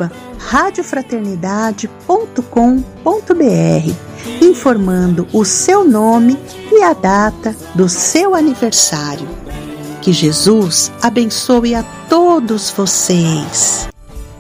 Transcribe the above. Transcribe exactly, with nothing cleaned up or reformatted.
arroba radiofraternidade ponto com ponto br, informando o seu nome e a data do seu aniversário. Que Jesus abençoe a todos vocês.